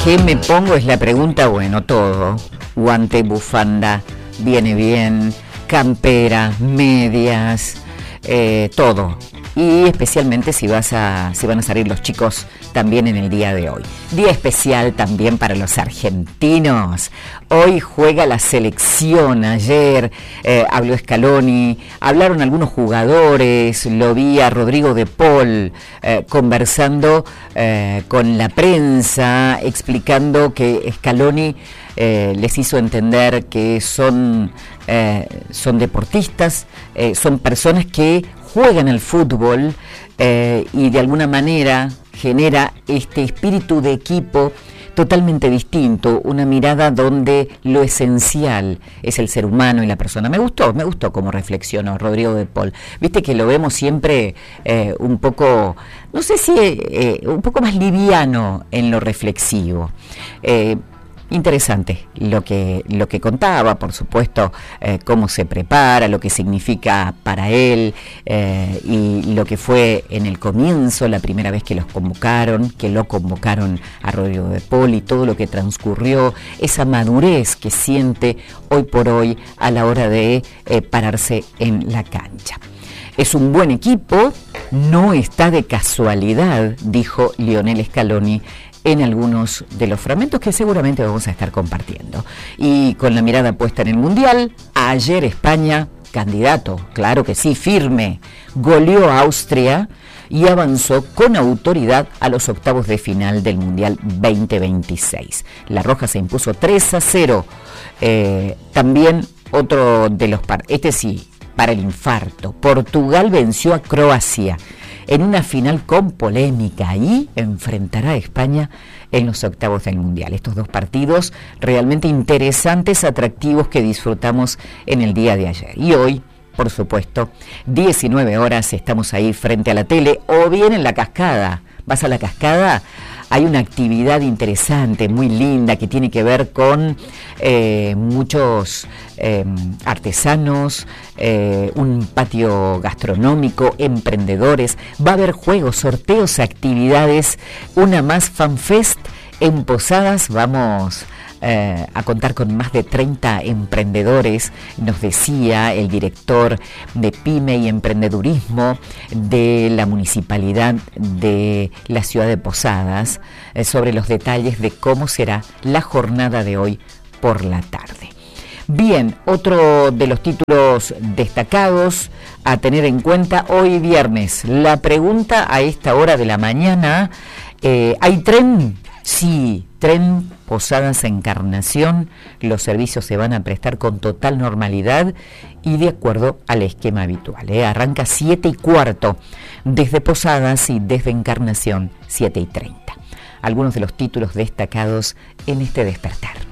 ¿Qué me pongo? Es la pregunta. Bueno, todo. Guante, bufanda, viene bien, campera, medias, todo. Y especialmente si van a salir los chicos también en el día de hoy. Día especial también para los argentinos. Hoy juega la selección. Ayer habló Scaloni, hablaron algunos jugadores, lo vi a Rodrigo de Paul conversando con la prensa, explicando que Scaloni les hizo entender que son deportistas, son personas que juegan al fútbol y de alguna manera genera este espíritu de equipo totalmente distinto, una mirada donde lo esencial es el ser humano y la persona. Me gustó cómo reflexionó Rodrigo de Paul. Viste que lo vemos siempre un poco, no sé si un poco más liviano en lo reflexivo. Interesante lo que contaba, por supuesto, cómo se prepara, lo que significa para él y lo que fue en el comienzo, la primera vez que lo convocaron a Rodrigo de Paul y todo lo que transcurrió, esa madurez que siente hoy por hoy a la hora de pararse en la cancha. Es un buen equipo, no está de casualidad, dijo Lionel Scaloni en algunos de los fragmentos que seguramente vamos a estar compartiendo. Y con la mirada puesta en el Mundial, ayer España, candidato, claro que sí, firme, goleó a Austria y avanzó con autoridad a los octavos de final del Mundial 2026. La Roja se impuso 3-0. También otro de los para el infarto. Portugal venció a Croacia en una final con polémica y enfrentará a España en los octavos del Mundial. Estos dos partidos realmente interesantes, atractivos, que disfrutamos en el día de ayer. Y hoy, por supuesto, 19 horas, estamos ahí frente a la tele o bien en la cascada. ¿Vas a la cascada? Hay una actividad interesante, muy linda, que tiene que ver con muchos artesanos, un patio gastronómico, emprendedores. Va a haber juegos, sorteos, actividades, una más FanFest en Posadas. Vamos a contar con más de 30 emprendedores, nos decía el director de PYME y Emprendedurismo de la Municipalidad de la ciudad de Posadas, sobre los detalles de cómo será la jornada de hoy por la tarde. Bien, otro de los títulos destacados a tener en cuenta hoy viernes. La pregunta a esta hora de la mañana, ¿hay tren? Sí, tren Posadas Encarnación. Los servicios se van a prestar con total normalidad y de acuerdo al esquema habitual. Arranca 7:15 desde Posadas y desde Encarnación 7:30. Algunos de los títulos destacados en este despertar.